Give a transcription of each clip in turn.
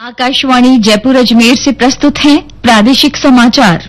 आकाशवाणी जयपुर अजमेर से प्रस्तुत हैं प्रादेशिक समाचार।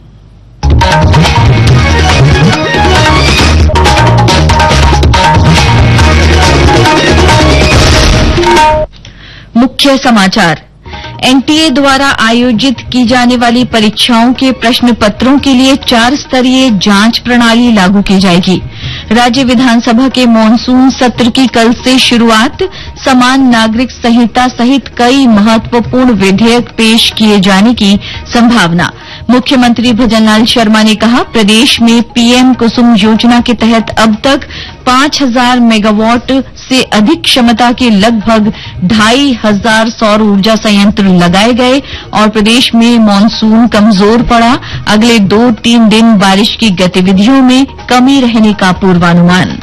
मुख्य समाचार। एनटीए द्वारा आयोजित की जाने वाली परीक्षाओं के प्रश्न पत्रों के लिए 4 स्तरीय जांच प्रणाली लागू की जाएगी। राज्य विधानसभा के मॉनसून सत्र की कल से शुरुआत। समान नागरिक संहिता सहित कई महत्वपूर्ण विधेयक पेश किए जाने की संभावना। मुख्यमंत्री भजनलाल शर्मा ने कहा, प्रदेश में पीएम कुसुम योजना के तहत अब तक 5000 मेगावाट से अधिक क्षमता के लगभग 2500 सौर ऊर्जा संयंत्र लगाए गए और प्रदेश में मॉनसून कमजोर पड़ा। अगले 2-3 दिन बारिश की गतिविधियों में कमी रहने का पूर्वानुमान।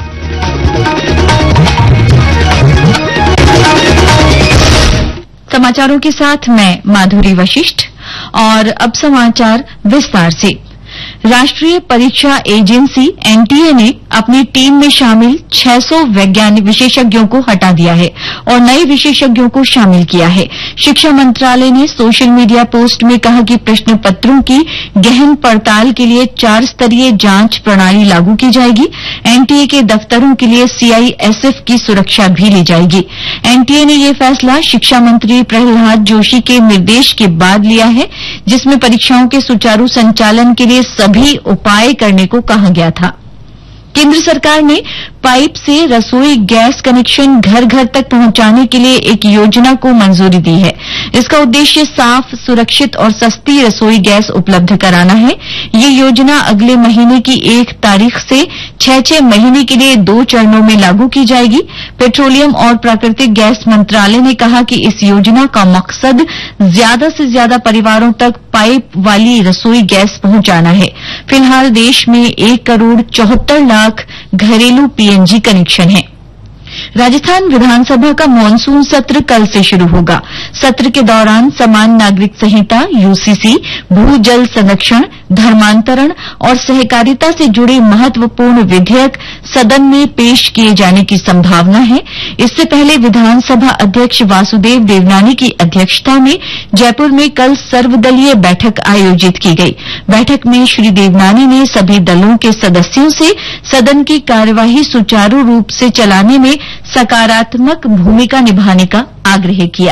समाचारों के साथ मैं माधुरी वशिष्ठ और अब समाचार विस्तार से। राष्ट्रीय परीक्षा एजेंसी एनटीए ने अपनी टीम में शामिल 600 वैज्ञानिक विशेषज्ञों को हटा दिया है और नए विशेषज्ञों को शामिल किया है। शिक्षा मंत्रालय ने सोशल मीडिया पोस्ट में कहा कि प्रश्न पत्रों की गहन पड़ताल के लिए 4 स्तरीय जांच प्रणाली लागू की जाएगी। एनटीए के दफ्तरों के लिए सीआईएसएफ की सुरक्षा भी ली जाएगी। एनटीए ने यह फैसला शिक्षा मंत्री प्रहलाद जोशी के निर्देश के बाद लिया है, जिसमें परीक्षाओं के सुचारू संचालन के लिए सभी उपाय करने को कहा गया था। केंद्र सरकार ने पाइप से रसोई गैस कनेक्शन घर घर तक पहुंचाने के लिए एक योजना को मंजूरी दी है। इसका उद्देश्य साफ, सुरक्षित और सस्ती रसोई गैस उपलब्ध कराना है। ये योजना अगले महीने की 1 तारीख से 6 महीने के लिए 2 चरणों में लागू की जाएगी। पेट्रोलियम और प्राकृतिक गैस मंत्रालय ने कहा कि इस योजना का मकसद ज्यादा से ज्यादा परिवारों तक पाइप वाली रसोई गैस पहुंचाना है। फिलहाल देश में 1 करोड़ 74 लाख घरेलू पीएनजी कनेक्शन है। राजस्थान विधानसभा का मॉनसून सत्र कल से शुरू होगा। सत्र के दौरान समान नागरिक संहिता, यूसीसी, भू जल संरक्षण, धर्मांतरण और सहकारिता से जुड़े महत्वपूर्ण विधेयक सदन में पेश किए जाने की संभावना है। इससे पहले विधानसभा अध्यक्ष वासुदेव देवनानी की अध्यक्षता में जयपुर में कल सर्वदलीय बैठक आयोजित की गई। बैठक में श्री देवनानी ने सभी दलों के सदस्यों से सदन की कार्यवाही सुचारू रूप से चलाने में सकारात्मक भूमिका निभाने का आग्रह किया।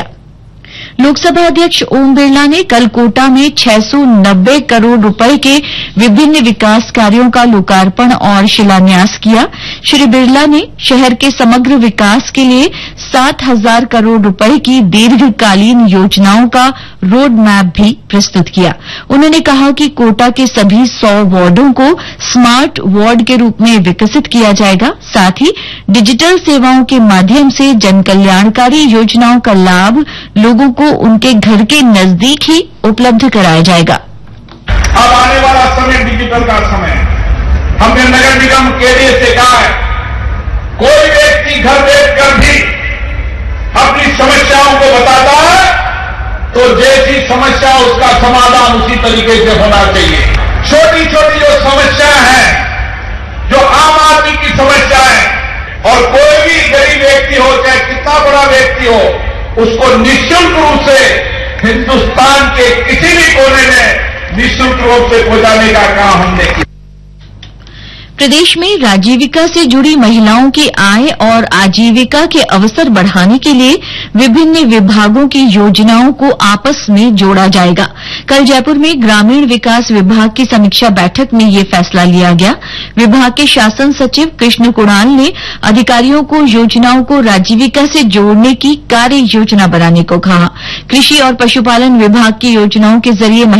लोकसभा अध्यक्ष ओम बिरला ने कल कोटा में 690 करोड़ रुपए के विभिन्न विकास कार्यों का लोकार्पण और शिलान्यास किया। श्री बिरला ने शहर के समग्र विकास के लिए 7000 करोड़ रुपए की दीर्घकालीन योजनाओं का रोड मैप भी प्रस्तुत किया। उन्होंने कहा कि कोटा के सभी 100 वार्डों को स्मार्ट वार्ड के रूप में विकसित किया जाएगा। साथ ही डिजिटल सेवाओं के माध्यम से जनकल्याणकारी योजनाओं का लाभ लोगों को उनके घर के नजदीक ही उपलब्ध कराया जाएगा। अब आने वाला समय डिजिटल का समय है। हमने नगर निगम केडीए से कहा है, कोई व्यक्ति घर बैठकर भी अपनी समस्याओं को बताता है तो जैसी समस्या उसका समाधान उसी तरीके से होना चाहिए। छोटी छोटी जो समस्या है, जो आम आदमी की समस्या है, और कोई भी गरीब व्यक्ति हो चाहे कितना बड़ा व्यक्ति हो, उसको निःशुल्क रूप से हिंदुस्तान के किसी भी कोने में निःशुल्क रूप से पहुंचाने का काम हमने किया। प्रदेश में राजीविका से जुड़ी महिलाओं की आय और आजीविका के अवसर बढ़ाने के लिए विभिन्न विभागों की योजनाओं को आपस में जोड़ा जाएगा। कल जयपुर में ग्रामीण विकास विभाग की समीक्षा बैठक में ये फैसला लिया गया। विभाग के शासन सचिव कृष्ण कुणाल ने अधिकारियों को योजनाओं को राजीविका से जोड़ने की कार्य योजना बनाने को कहा। कृषि और पशुपालन विभाग की योजनाओं के जरिए